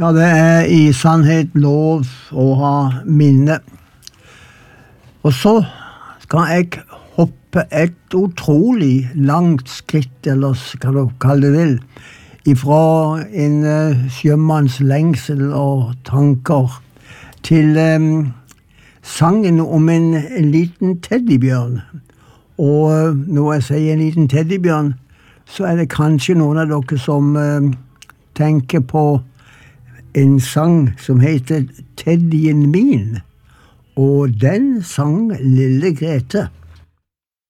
Ja, det i sannhet lov å ha minne. Og så skal jeg hoppe et utrolig langt skritt, eller hva du kaller det vil, ifra en sjømanns lengsel og tanker til sangen om en liten teddybjørn. Og når jeg sier en liten teddybjørn, så det kanskje noen av dere som tenker på en sang som heter Teddyen min, og den sang Lille Grete.